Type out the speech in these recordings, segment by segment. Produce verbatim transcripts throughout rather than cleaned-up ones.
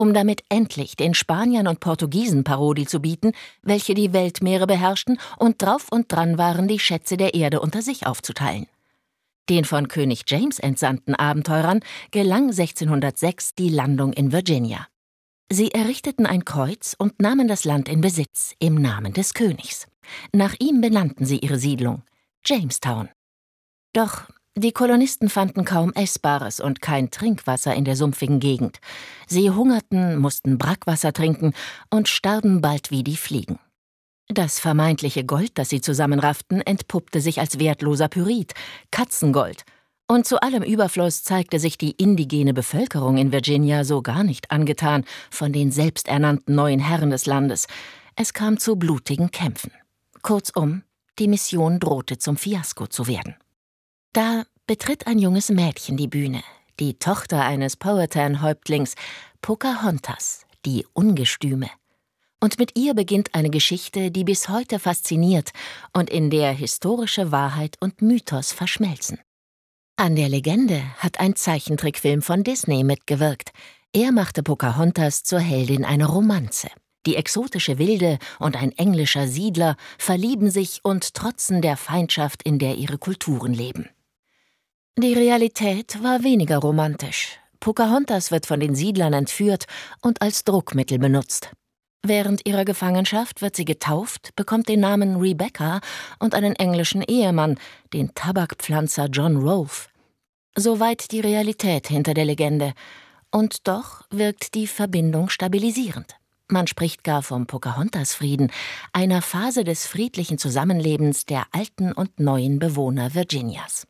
um damit endlich den Spaniern und Portugiesen Parodie zu bieten, welche die Weltmeere beherrschten und drauf und dran waren, die Schätze der Erde unter sich aufzuteilen. Den von König James entsandten Abenteurern gelang sechzehnhundertsechs die Landung in Virginia. Sie errichteten ein Kreuz und nahmen das Land in Besitz im Namen des Königs. Nach ihm benannten sie ihre Siedlung Jamestown. Doch die Kolonisten fanden kaum Essbares und kein Trinkwasser in der sumpfigen Gegend. Sie hungerten, mussten Brackwasser trinken und starben bald wie die Fliegen. Das vermeintliche Gold, das sie zusammenrafften, entpuppte sich als wertloser Pyrit, Katzengold. Und zu allem Überfluss zeigte sich die indigene Bevölkerung in Virginia so gar nicht angetan von den selbsternannten neuen Herren des Landes. Es kam zu blutigen Kämpfen. Kurzum, die Mission drohte zum Fiasko zu werden. Da betritt ein junges Mädchen die Bühne, die Tochter eines Powhatan-Häuptlings, Pocahontas, die Ungestüme. Und mit ihr beginnt eine Geschichte, die bis heute fasziniert und in der historische Wahrheit und Mythos verschmelzen. An der Legende hat ein Zeichentrickfilm von Disney mitgewirkt. Er machte Pocahontas zur Heldin einer Romanze. Die exotische Wilde und ein englischer Siedler verlieben sich und trotzen der Feindschaft, in der ihre Kulturen leben. Die Realität war weniger romantisch. Pocahontas wird von den Siedlern entführt und als Druckmittel benutzt. Während ihrer Gefangenschaft wird sie getauft, bekommt den Namen Rebecca und einen englischen Ehemann, den Tabakpflanzer John Rolfe. Soweit die Realität hinter der Legende. Und doch wirkt die Verbindung stabilisierend. Man spricht gar vom Pocahontas-Frieden, einer Phase des friedlichen Zusammenlebens der alten und neuen Bewohner Virginias.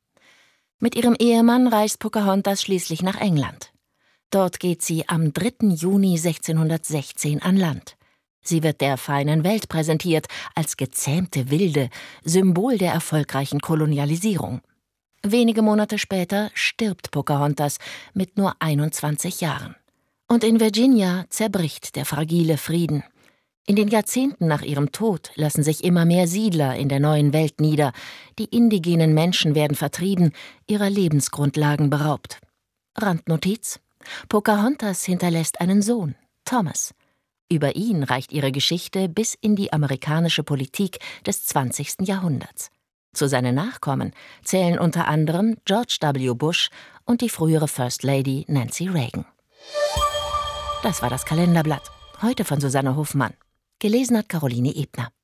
Mit ihrem Ehemann reist Pocahontas schließlich nach England. Dort geht sie am dritten Juni sechzehnhundertsechzehn an Land. Sie wird der feinen Welt präsentiert als gezähmte Wilde, Symbol der erfolgreichen Kolonialisierung. Wenige Monate später stirbt Pocahontas mit nur einundzwanzig Jahren. Und in Virginia zerbricht der fragile Frieden. In den Jahrzehnten nach ihrem Tod lassen sich immer mehr Siedler in der neuen Welt nieder. Die indigenen Menschen werden vertrieben, ihrer Lebensgrundlagen beraubt. Randnotiz: Pocahontas hinterlässt einen Sohn, Thomas. Über ihn reicht ihre Geschichte bis in die amerikanische Politik des zwanzigsten Jahrhunderts. Zu seinen Nachkommen zählen unter anderem George W. Bush und die frühere First Lady Nancy Reagan. Das war das Kalenderblatt, heute von Susanne Hofmann. Gelesen hat Caroline Ebner.